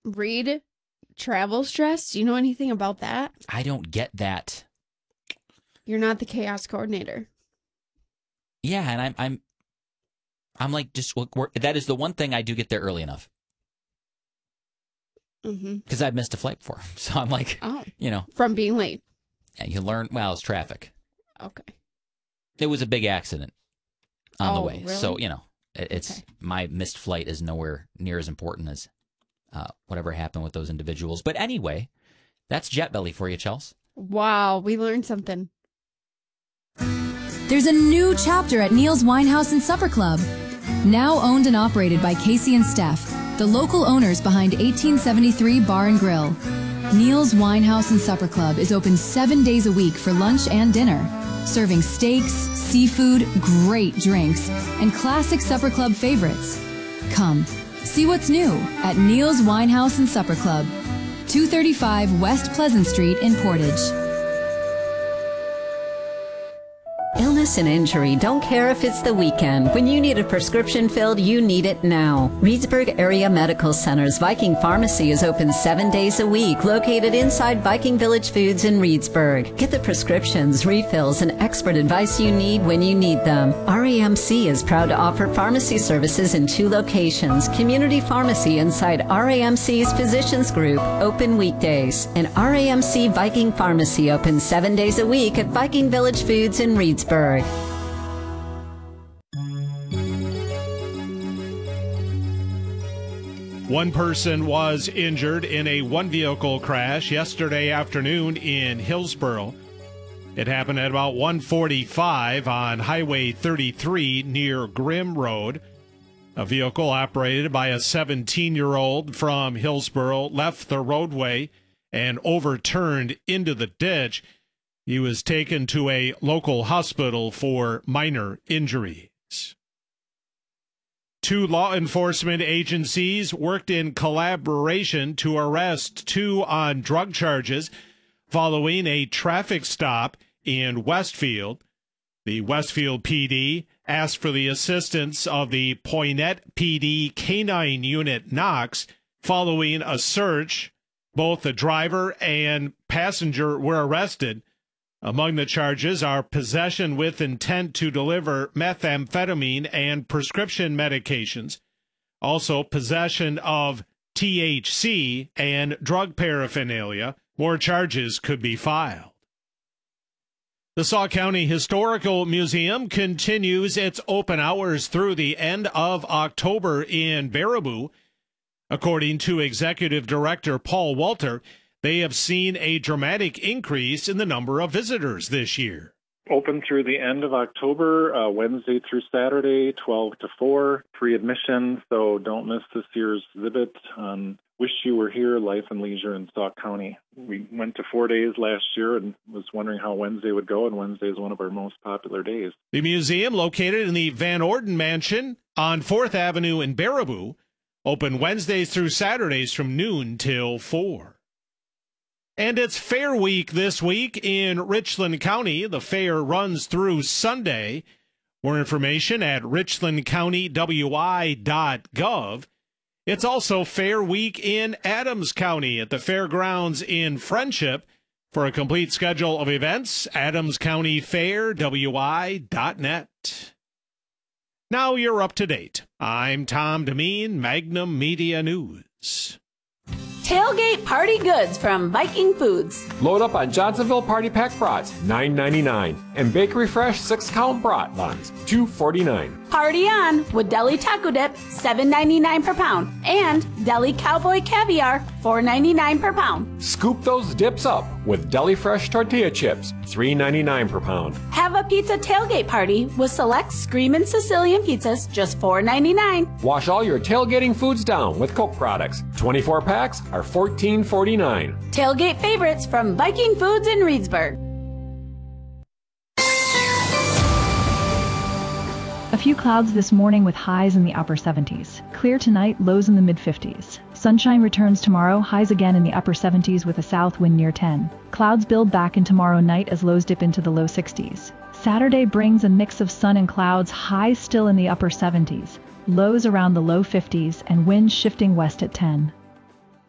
Read travel stress. Do you know anything about that? I don't get that. You're not the chaos coordinator. Yeah, and I'm like, just that is the one thing I do get there early enough. Because I've missed a flight before. So I'm like, From being late. Yeah, you learn, well, it's traffic. Okay. It was a big accident on the way. Really? So, it's my missed flight is nowhere near as important as whatever happened with those individuals. But anyway, that's Jet Belly for you, Chels. Wow, we learned something. There's a new chapter at Neil's Winehouse and Supper Club. Now owned and operated by Casey and Steph, the local owners behind 1873 Bar and Grill. Neil's Winehouse and Supper Club is open 7 days a week for lunch and dinner, serving steaks, seafood, great drinks, and classic Supper Club favorites. Come, see what's new at Neil's Winehouse and Supper Club, 235 West Pleasant Street in Portage. Illness and injury don't care if it's the weekend. When you need a prescription filled, you need it now. Reedsburg Area Medical Center's Viking Pharmacy is open 7 days a week, located inside Viking Village Foods in Reedsburg. Get the prescriptions, refills, and expert advice you need when you need them. RAMC is proud to offer pharmacy services in 2 locations. Community Pharmacy inside RAMC's Physicians Group, open weekdays. And RAMC Viking Pharmacy open 7 days a week at Viking Village Foods in Reedsburg. One person was injured in a one-vehicle crash yesterday afternoon in Hillsboro. It happened at about 1:45 on Highway 33 near Grimm Road. A vehicle operated by a 17-year-old from Hillsboro left the roadway and overturned into the ditch. He was taken to a local hospital for minor injuries. 2 law enforcement agencies worked in collaboration to arrest 2 on drug charges following a traffic stop in Westfield. The Westfield PD asked for the assistance of the Poynette PD Canine Unit Knox following a search. Both the driver and passenger were arrested. Among the charges are possession with intent to deliver methamphetamine and prescription medications, also possession of THC and drug paraphernalia. More charges could be filed. The Sauk County Historical Museum continues its open hours through the end of October in Baraboo. According to Executive Director Paul Walter, they have seen a dramatic increase in the number of visitors this year. Open through the end of October, Wednesday through Saturday, 12 to 4, free admission, so don't miss this year's exhibit on Wish You Were Here, Life and Leisure in Sauk County. We went to 4 days last year and was wondering how Wednesday would go, and Wednesday is one of our most popular days. The museum, located in the Van Orden Mansion on 4th Avenue in Baraboo, open Wednesdays through Saturdays from noon till 4. And it's Fair Week this week in Richland County. The fair runs through Sunday. More information at richlandcountywi.gov. It's also Fair Week in Adams County at the Fairgrounds in Friendship. For a complete schedule of events, adamscountyfairwi.net. Now you're up to date. I'm Tom Demeen, Magnum Media News. Tailgate party goods from Viking Foods. Load up on Johnsonville Party Pack brats, $9.99. And Bakery Fresh 6-count brat buns, $2.49. Party on with Deli Taco Dip, $7.99 per pound. And Deli Cowboy Caviar, $4.99 per pound. Scoop those dips up with Deli Fresh Tortilla Chips, $3.99 per pound. Have a pizza tailgate party with select Screamin' Sicilian pizzas, just $4.99. Wash all your tailgating foods down with Coke products. 24 packs are $14.49. Tailgate favorites from Viking Foods in Reedsburg. A few clouds this morning with highs in the upper 70s. Clear tonight, lows in the mid-50s. Sunshine returns tomorrow, highs again in the upper 70s with a south wind near 10. Clouds build back in tomorrow night as lows dip into the low 60s. Saturday brings a mix of sun and clouds, highs still in the upper 70s, lows around the low 50s, and winds shifting west at 10.